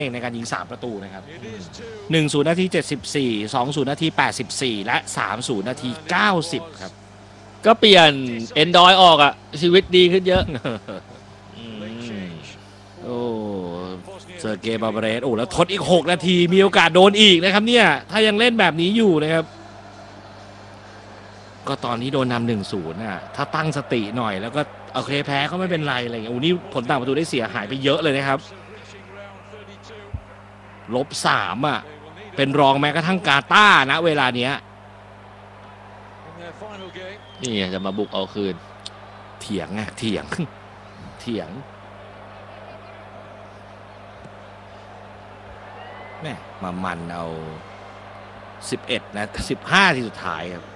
ในการยิง3ประตูนะครับ1-0นาที74 2-0นาที84และ3-0นาที90ครับก็เปลี่ยนเอนดอยออกอ่ะชีวิตดีขึ้นเยอะโอ้เซอร์เกย์บาร์เบเรสโอ้แล้วทดอีก6นาทีมีโอกาสโดนอีกนะครับเนี่ยถ้ายังเล่นแบบนี้อยู่นะครับก็ตอนนี้โดนนำ 1-0 น่ะถ้าตั้งสติหน่อยแล้วก็โอเคแพ้ก็ไม่เป็นไรอะไรอย่างเงี้ยโอ้นี่ผลต่างประตูได้เสียหายไปเยอะเลยนะครับ-3อ่ะเป็นรองแม้กระทั่งกาตาร์นะเวลาเนี้ยนี่จะมาบุกเอาคืนเถียงไงเถียงแม่มามันเอา11นะ15ทีสุดท้ายครับ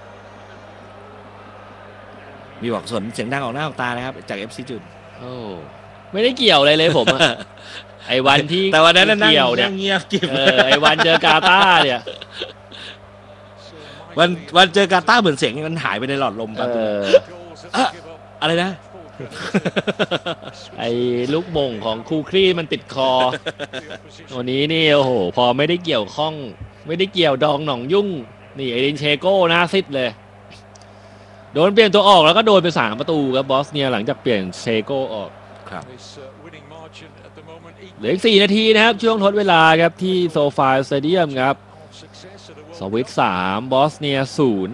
มีบอกสนเสียงดังออกหน้าออกตานะครับจาก FC จุดโอ้ไม่ได้เกี่ยวอะไรเลยผมไอ้วันที่แต่วันนั้นนั่งเกี่ยวเนี่ยเงียบกิบไอ้วันเจอกาตาร์เนี่ยวันเจอกาตาร์เหมือนเสียงมันหายไปในหลอดลมอะไรนะไอ้ลูกมงของคูครี่มันติดคอวันนี้นี่โอ้โหพอไม่ได้เกี่ยวข้องไม่ได้เกี่ยวดองหนองยุ่งนี่เอดินเชโก้หน้าซิดเลยโดนเปลี่ยนตัวออกแล้วก็โดนไป3ประตูครับบอสเนียหลังจากเปลี่ยนเชโก้ออกครับเหลืออีก4นาทีนะครับช่วงทดเวลาครับที่โซฟาสเตเดียมครับสวิต3บอสเนีย0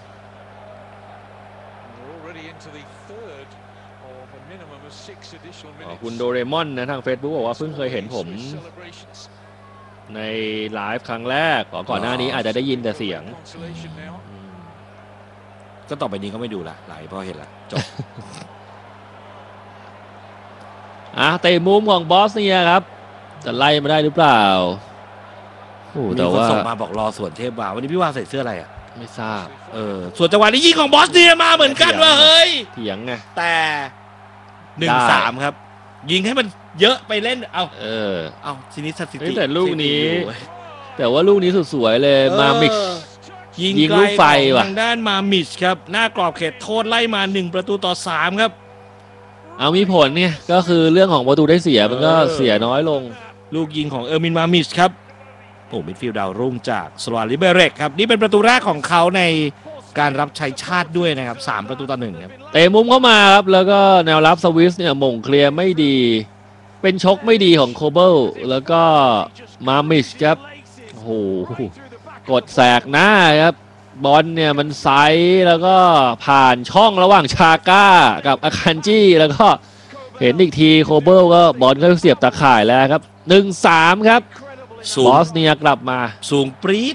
คุณโดเรมอนนะทาง Facebook บอกว่าเพิ่งเคยเห็นผมในไลฟ์ครั้งแรกก่อนหน้านี้อาจจะได้ยินแต่เสียงก็ต่อไปนี้ก็ไม่ดูละไลฟ์เพราะเห็นละจบเตะมุมของบอสเนียครับจะไล่มาได้หรือเปล่าแต่ว่าส่งมาบอกรอส่วนเทพวาวันนี้พี่ว่าใส่เสื้ออะไรอ่ะไม่ทราบส่วนจังหวะนี้ยิงของบอสเนียมาเหมือนกันว่าเฮ้ยเถียงไงแต่ 1-3 ครับยิงให้มันเยอะไปเล่นเอาทีนี้สถิติแต่ลูกนี้แต่ว่าลูกนี้สุดสวยเลยมามิกยิงลูกไฟว่ะทางด้านมามิชครับหน้ากรอบเขตโทษไล่มา1-3ครับเอามีผลเนี่ยก็คือเรื่องของประตูได้เสียมันก็เสียน้อยลงลูกยิงของเออร์มินมามิชครับโอ้มิดฟิลด์ดาวรุ่งจากสโลวาลิเบเรกครับนี่เป็นประตูแรกของเขาในการรับใช้ชาติด้วยนะครับ3-1ครับเตะมุมเข้ามาครับแล้วก็แนวรับสวิสเนี่ยหม่งเคลียร์ไม่ดีเป็นชกไม่ดีของโคเบิลแล้วก็มามิชครับโอ้โหกดแสกหน้าครับบอลเนี่ยมันไซส์แล้วก็ผ่านช่องระหว่างชาก้ากับอาคันจี้แล้วก็เห็นอีกทีโคเบิลก็บอลก็เสียบตะข่ายแล้วครับ 1-3 ครับบอสเนียกลับมาสูงปรี๊ด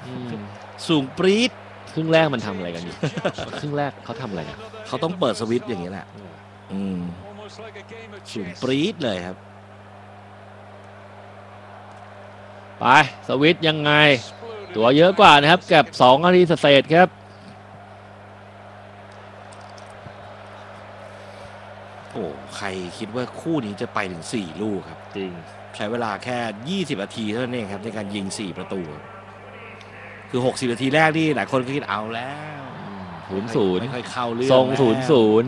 ครึ่งแรกมันทำอะไรกันอยู่ครึ่งแรกเขาทำอะไรกันเขาต้องเปิดสวิตช์อย่างนี้แหละสูงปรี๊ดเลยครับไปสวิตช์ยังไงตัวเยอะกว่านะครับกับ2นาทีเศษครับโอ้ใครคิดว่าคู่นี้จะไปถึง4ลูกครับจริงใช้เวลาแค่20นาทีเท่านั้นเองครับในการยิง4ประตูคือ60นาทีแรกนี่หลายคนก็คิดเอาแล้ว 0-0 ไม่ค่อยเข้าเรื่องทรง 0-0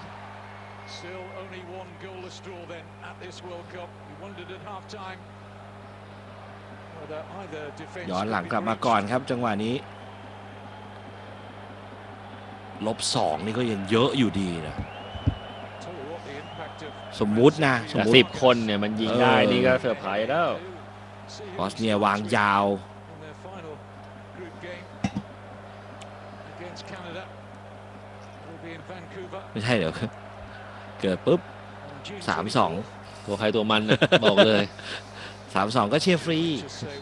ย้อนหลังกลับมาก่อนครับจังหวะนี้-2นี่ก็ยังเยอะอยู่ดีนะสมมุตินะ 10 คนเนี่ยมันยิงได้นี่ก็เซอร์ไพรส์แล้วบอสเนียวางยาวไม่ใช่เดี๋ยวเกิดปุ๊บ 3-2 ตัวใครตัวมันบอกเลย 3-2 ก็เชียร์ฟรี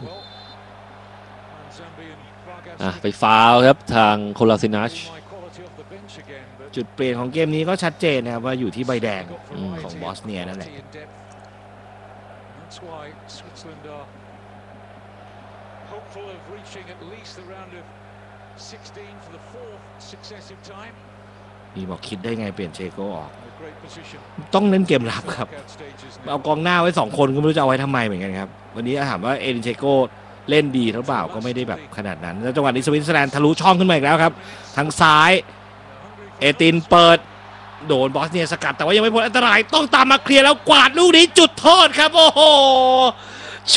ไปฟาวล์ครับทางโคลาซินัชจุดเปลี่ยนของเกมนี้ก็ชัดเจนนะครับว่าอยู่ที่ใบแดงของบอสเนียนั่นแหละนี่บอกคิดได้ไงเปลี่ยนเชโก้ออกต้องเล่นเกมรับครับเอากองหน้าไว้2คนก็ไม่รู้จะเอาไว้ทำไมเหมือนกันครับวันนี้ถามว่าเอดินเชโก้เล่นดีหรือเปล่าก็ไม่ได้แบบขนาดนั้นแล้วจังหวะนี้สวิตเซอร์แลนด์ทะลุช่องขึ้นมาอีกแล้วครับทางซ้ายเอตินเปิดโดนบอสเนียสกัดแต่ว่ายังไม่พ้นอันตรายต้องตามมาเคลียร์แล้วกวาดลูกนี้จุดโทษครับโอ้โห